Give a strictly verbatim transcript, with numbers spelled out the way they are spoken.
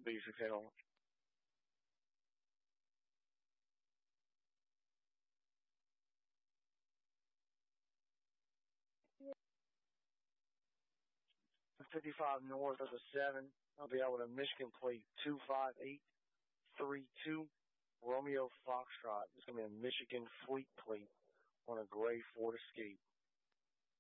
basic head on. fifty-five north of the seven. I'll be out with a Michigan plate two five eight three two Romeo Foxtrot. It's going to be a Michigan fleet plate on a gray Ford Escape.